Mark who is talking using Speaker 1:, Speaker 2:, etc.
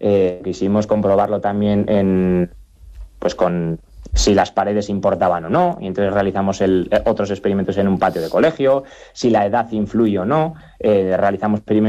Speaker 1: Quisimos comprobarlo también con si las paredes importaban o no, y entonces realizamos otros experimentos en un patio de colegio, si la edad influye o no, realizamos experimentos